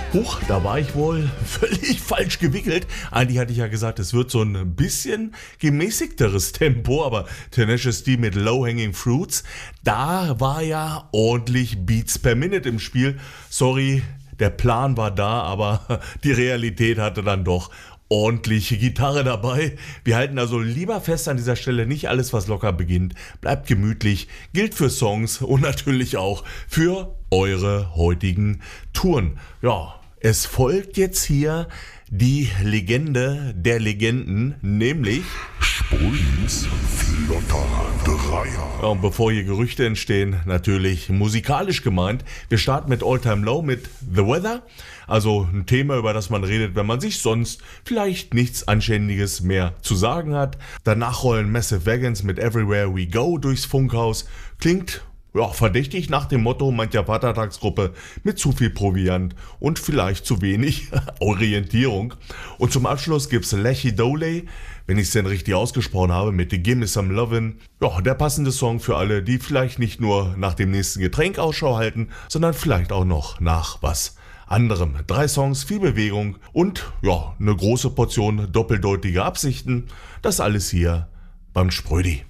Huch, da war ich wohl völlig falsch gewickelt. Eigentlich hatte ich ja gesagt, es wird so ein bisschen gemäßigteres Tempo, aber Tenacious D mit Low Hanging Fruits, da war ja ordentlich Beats per Minute im Spiel. Sorry, der Plan war da, aber die Realität hatte dann doch ordentliche Gitarre dabei. Wir halten also lieber fest an dieser Stelle, nicht alles, was locker beginnt, bleibt gemütlich, gilt für Songs und natürlich auch für eure heutigen Touren. Ja, es folgt jetzt hier die Legende der Legenden, nämlich Spulis flotter Dreier. Ja, und bevor hier Gerüchte entstehen, natürlich musikalisch gemeint. Wir starten mit All Time Low mit The Weather. Also ein Thema, über das man redet, wenn man sich sonst vielleicht nichts Anständiges mehr zu sagen hat. Danach rollen Massive Wagons mit Everywhere We Go durchs Funkhaus. Klingt verdächtig nach dem Motto mancher Vatertagsgruppe mit zu viel Proviant und vielleicht zu wenig Orientierung. Und zum Abschluss gibt's Lechy Doley, wenn ich es denn richtig ausgesprochen habe, mit The Gimme Some Lovin'. Ja, der passende Song für alle, die vielleicht nicht nur nach dem nächsten Getränk Ausschau halten, sondern vielleicht auch noch nach was anderem. 3 Songs, viel Bewegung und eine große Portion doppeldeutige Absichten. Das alles hier beim Sprödi.